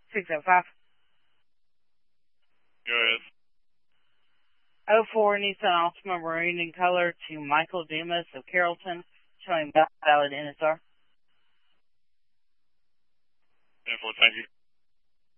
605. Go ahead. 04 Nissan Altima Maroon in color to Michael Dumas of Carrollton, showing valid NSR. 10-4, thank you.